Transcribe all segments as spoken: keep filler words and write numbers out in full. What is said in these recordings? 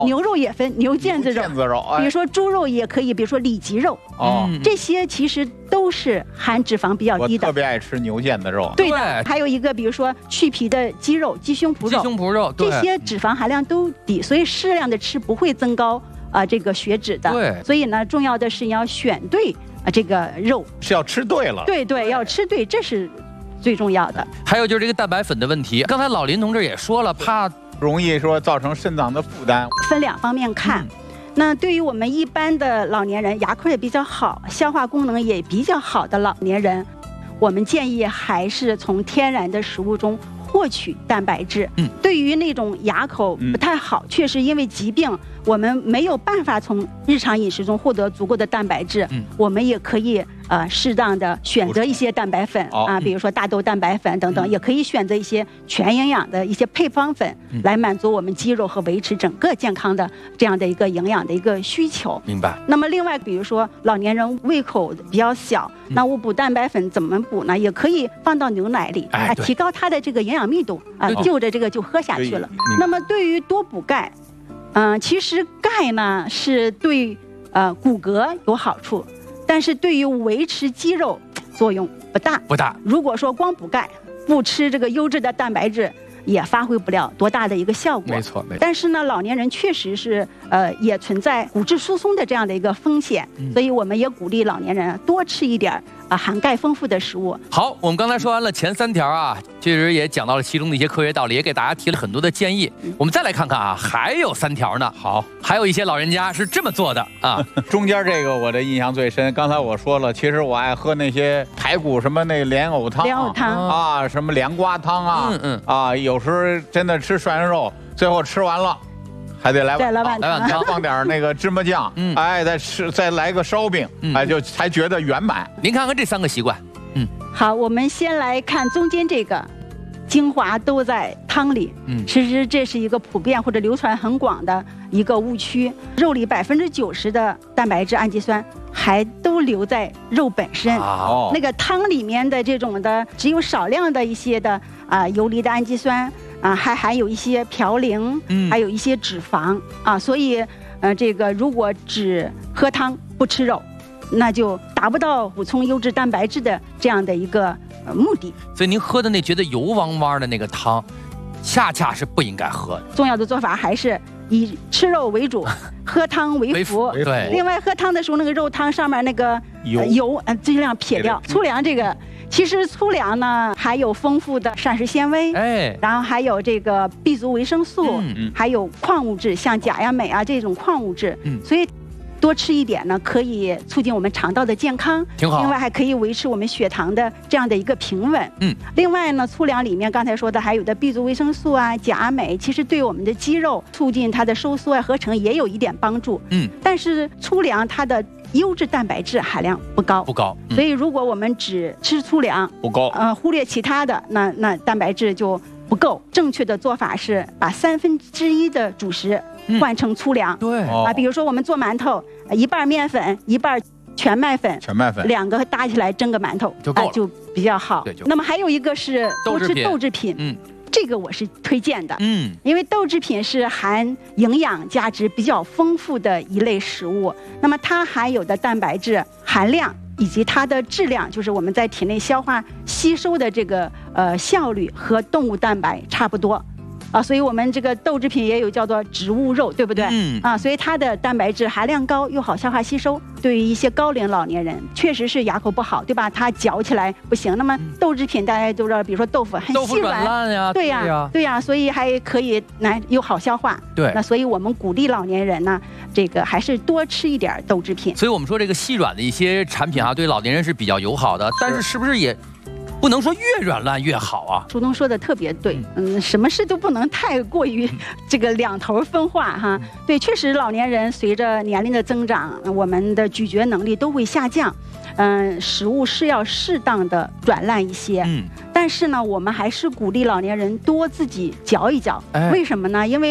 牛肉也分牛腱子肉， 腱子肉，哎、 比如说猪肉也可以，比如说里脊肉， 哦， 这些其实都是含脂肪比较低的。 我特别爱吃牛腱子肉。 对的，还有一个比如说去皮的鸡肉、鸡胸脯肉， 鸡胸脯肉， 这些脂肪含量都低，所以适量的吃不会增高啊、呃、这个血脂的。 对， 所以呢，重要的是你要选对啊、呃、这个肉， 是要吃对了。 对对，要吃对，这是最重要的。 还有就是这个蛋白粉的问题，刚才老林同志也说了，怕容易说造成肾脏的负担。 分两方面看。嗯，那对于我们一般的老年人，牙口也比较好，消化功能也比较好的老年人，我们建议还是从天然的食物中获取蛋白质。嗯，对于那种牙口不太好，嗯、确实因为疾病，我们没有办法从日常饮食中获得足够的蛋白质。嗯，我们也可以呃适当的选择一些蛋白粉、哦、啊，比如说大豆蛋白粉等等，嗯、也可以选择一些全营养的一些配方粉，嗯、来满足我们肌肉和维持整个健康的这样的一个营养的一个需求。 明白。 那么另外，比如说老年人胃口比较小，嗯、那我补蛋白粉怎么补呢？也可以放到牛奶里，哎，提高它的这个营养密度啊，就着这个就喝下去了。那么对于多补钙，嗯、呃，其实钙呢是对呃骨骼有好处，但是对于维持肌肉作用不大。 不大。 如果说光补钙，不吃这个优质的蛋白质，也发挥不了多大的一个效果。 没错，没错。 但是呢，老年人确实是呃也存在骨质疏松的这样的一个风险，嗯、所以我们也鼓励老年人多吃一点啊含钙丰富的食物。 好，我们刚才说完了前三条啊，确实也讲到了其中的一些科学道理，也给大家提了很多的建议。嗯、我们再来看看啊，还有三条呢。 好， 还有一些老人家是这么做的啊。 中间这个我的印象最深，刚才我说了，其实我爱喝那些排骨什么那莲藕汤、 莲藕汤啊，什么凉瓜汤啊，嗯嗯啊，有时候真的吃涮羊肉，最后吃完了。还得来碗来碗汤， 放点那个芝麻酱，嗯，哎，再吃，再来个烧饼，嗯、哎，就才觉得圆满。 您看看这三个习惯，嗯， 好，我们先来看中间这个，精华都在汤里，嗯，其实这是一个普遍或者流传很广的一个误区。肉里百分之九十的蛋白质、氨基酸还都留在肉本身，哦，那个汤里面的这种的只有少量的一些的啊、呃、游离的氨基酸。啊，还含有一些嘌呤，嗯，还有一些脂肪啊，所以，呃，这个如果只喝汤不吃肉，那就达不到补充优质蛋白质的这样的一个、呃、目的。 所以您喝的那觉得油汪汪的那个汤，恰恰是不应该喝的。 重要的做法还是以吃肉为主，喝汤为辅。 对。 另外，喝汤的时候，那个肉汤上面那个油， 呃、油呃尽量撇掉。粗粮这个。其实粗粮呢，还有丰富的膳食纤维，哎，然后还有这个 B 族维生素，嗯、还有矿物质，像钾呀、镁啊这种矿物质，嗯，所以多吃一点呢，可以促进我们肠道的健康， 挺好。 另外还可以维持我们血糖的这样的一个平稳，嗯。另外呢，粗粮里面刚才说的还有的 B 族维生素啊、钾、镁，其实对我们的肌肉促进它的收缩啊、合成也有一点帮助，嗯。但是粗粮它的优质蛋白质含量不高， 不高， 嗯、所以如果我们只吃粗粮不高， 呃，忽略其他的，那那蛋白质就不够。正确的做法是把三分之一的主食换成粗粮， 嗯、对啊，比如说我们做馒头，一半面粉，一半全麦粉， 全麦粉两个搭起来蒸个馒头就够了， 啊、就比较好。那么还有一个是多吃豆制品，嗯。这个我是推荐的，嗯，因为豆制品是含营养价值比较丰富的一类食物，那么它含有的蛋白质含量以及它的质量，就是我们在体内消化吸收的这个呃效率和动物蛋白差不多。啊，所以我们这个豆制品也有叫做植物肉，对不对？嗯。啊，所以它的蛋白质含量高，又好消化吸收。对于一些高龄老年人，确实是牙口不好，对吧？它嚼起来不行。那么豆制品大家都知道，比如说豆腐很细软， 豆腐软烂呀， 对呀，对呀，对呀，所以还可以来又好消化。 对。 那所以我们鼓励老年人呢，这个还是多吃一点豆制品。 所以我们说这个细软的一些产品啊，对老年人是比较友好的，但是是不是也？不能说越软烂越好啊。 朱东说的特别对，嗯，什么事都不能太过于这个两头分化哈。对，确实老年人随着年龄的增长，我们的咀嚼能力都会下降，嗯，食物是要适当的软烂一些。嗯，但是呢，我们还是鼓励老年人多自己嚼一嚼。哎，为什么呢？因为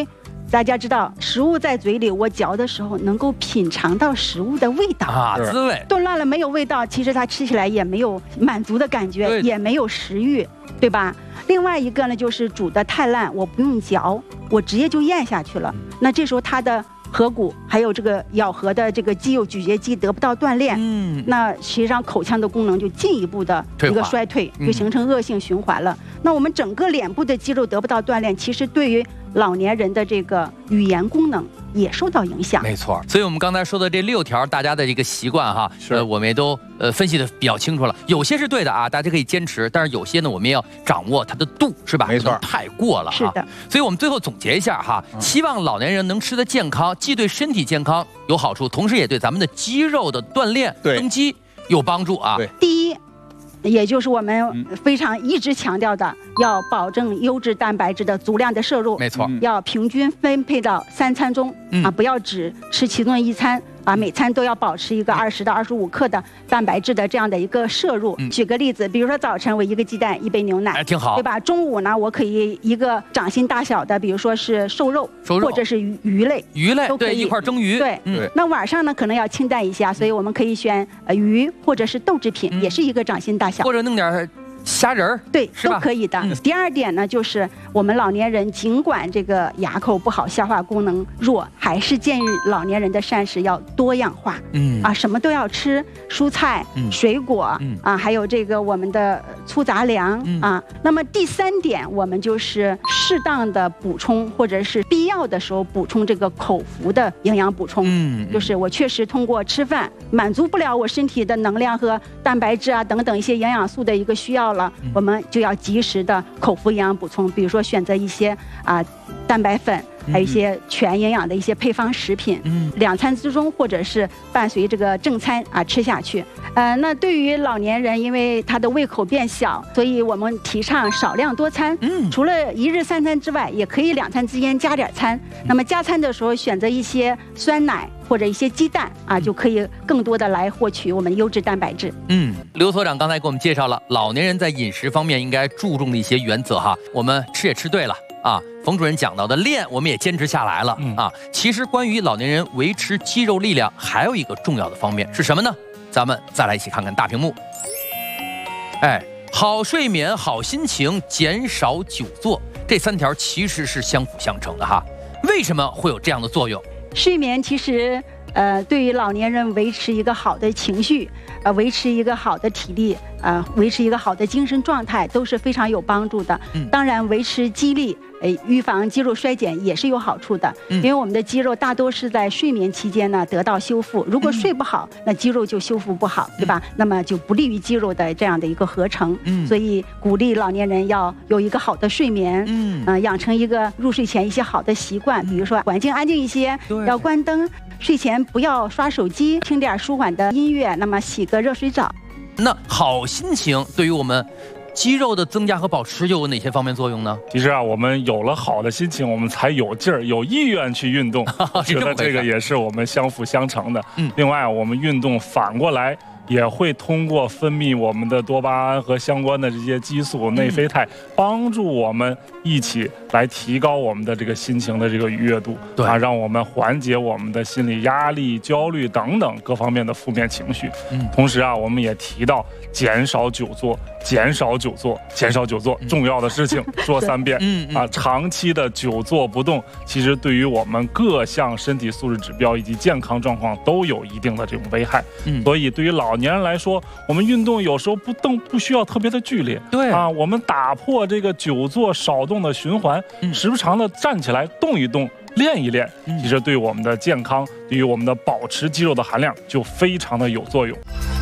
大家知道，食物在嘴里，我嚼的时候能够品尝到食物的味道啊，滋味。 炖烂了没有味道，其实它吃起来也没有满足的感觉，也没有食欲，对吧？另外一个呢，就是煮得太烂，我不用嚼，我直接就咽下去了。那这时候它的颌骨还有这个咬合的这个肌肉咀嚼肌得不到锻炼，嗯，那实际上口腔的功能就进一步的一个衰退，就形成恶性循环了。嗯、那我们整个脸部的肌肉得不到锻炼，其实对于老年人的这个语言功能也受到影响。 没错，所以我们刚才说的这六条，大家的这个习惯哈，呃，我们也都呃分析的比较清楚了。有些是对的啊，大家可以坚持，但是有些呢，我们也要掌握它的度，是吧？ 没错， 太过了。 是的。 所以我们最后总结一下哈，嗯、希望老年人能吃得健康，既对身体健康有好处，同时也对咱们的肌肉的锻炼、增肌有帮助啊。 第一。也就是我们非常一直强调的，要保证优质蛋白质的足量的摄入， 没错， 要平均分配到三餐中，嗯、啊，不要只吃其中一餐。啊，每餐都要保持一个二十到二十五克的蛋白质的这样的一个摄入。嗯、举个例子，比如说早晨我一个鸡蛋，一杯牛奶， 哎，挺好， 对吧？中午呢，我可以一个掌心大小的，比如说是瘦肉， 瘦肉或者是鱼鱼类， 鱼类都可以对一块蒸鱼。 对，嗯。那晚上呢，可能要清淡一下，所以我们可以选呃鱼或者是豆制品，嗯、也是一个掌心大小， 或者弄点虾仁儿， 对，都可以的。嗯、第二点呢，就是我们老年人尽管这个牙口不好，消化功能弱，还是建议老年人的膳食要多样化。嗯啊，什么都要吃，蔬菜、嗯、水果、嗯、啊，还有这个我们的粗杂粮、嗯、啊。那么第三点，我们就是适当的补充，或者是必要的时候补充这个口服的营养补充。嗯，就是我确实通过吃饭满足不了我身体的能量和蛋白质啊等等一些营养素的一个需要了，我们就要及时的口服营养补充，比如说选择一些啊蛋白粉，还有一些全营养的一些配方食品，嗯，两餐之中或者是伴随这个正餐啊吃下去。呃，那对于老年人，因为他的胃口变小，所以我们提倡少量多餐。嗯，除了一日三餐之外，也可以两餐之间加点餐。那么加餐的时候，选择一些酸奶或者一些鸡蛋啊，就可以更多的来获取我们优质蛋白质。 嗯，刘所长刚才给我们介绍了老年人在饮食方面应该注重的一些原则哈，我们吃也吃对了啊。冯主任讲到的练，我们也坚持下来了、嗯、啊。其实关于老年人维持肌肉力量，还有一个重要的方面是什么呢？咱们再来一起看看大屏幕。哎，好睡眠、好心情、减少久坐，这三条其实是相辅相成的哈。为什么会有这样的作用？ 睡眠其实呃，对于老年人维持一个好的情绪，呃，维持一个好的体力，呃，维持一个好的精神状态都是非常有帮助的。嗯，当然维持肌力，呃，预防肌肉衰减也是有好处的。嗯，因为我们的肌肉大多是在睡眠期间呢得到修复，如果睡不好，嗯、那肌肉就修复不好，对吧？嗯、那么就不利于肌肉的这样的一个合成。嗯，所以鼓励老年人要有一个好的睡眠。嗯，呃，养成一个入睡前一些好的习惯，比如说环境安静一些，要关灯。睡前不要刷手机，听点舒缓的音乐，那么洗个热水澡。 那好心情对于我们肌肉的增加和保持又有哪些方面作用呢？ 其实啊，我们有了好的心情，我们才有劲儿、有意愿去运动。我觉得这个也是我们相辅相成的。嗯，另外我们运动反过来也会通过分泌我们的多巴胺和相关的这些激素、内啡肽，帮助我们一起来提高我们的这个心情的这个愉悦度，对啊，让我们缓解我们的心理压力、焦虑等等各方面的负面情绪。嗯，同时啊，我们也提到减少久坐，减少久坐，减少久坐，重要的事情说三遍。嗯啊，长期的久坐不动，其实对于我们各项身体素质指标以及健康状况都有一定的这种危害。嗯，所以对于老年人来说，我们运动有时候不动不需要特别的剧烈。对啊，我们打破这个久坐少动的循环，嗯、时不常的站起来动一动。练一练，其实对我们的健康，对于我们的保持肌肉的含量就非常的有作用。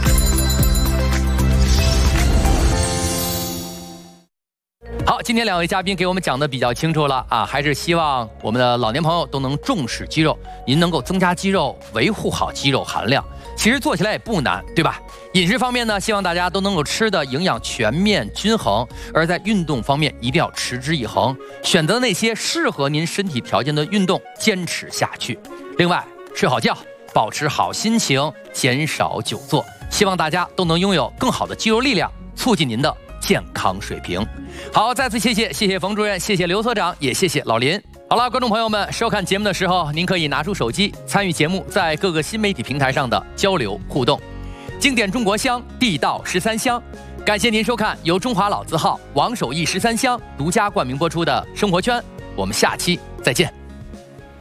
好，今天两位嘉宾给我们讲的比较清楚了啊，还是希望我们的老年朋友都能重视肌肉，您能够增加肌肉，维护好肌肉含量。其实做起来也不难，对吧？饮食方面呢，希望大家都能够吃的营养全面均衡，而在运动方面一定要持之以恒，选择那些适合您身体条件的运动，坚持下去。另外，睡好觉，保持好心情，减少久坐，希望大家都能拥有更好的肌肉力量，促进您的健康水平。好，再次谢谢谢谢冯主任，谢谢刘所长，也谢谢老林。 好了，观众朋友们，收看节目的时候，您可以拿出手机参与节目在各个新媒体平台上的交流互动。经典中国香，地道十三香。感谢您收看由中华老字号王守义十三香独家冠名播出的《生活圈》，我们下期再见。